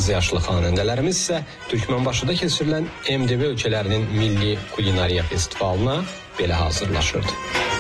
azyaşlı xanəndələrimiz isə Türkmenbaşıda keçirilən MDB ölkələrinin milli kulinariya festivalına belə hazırlaşırdı.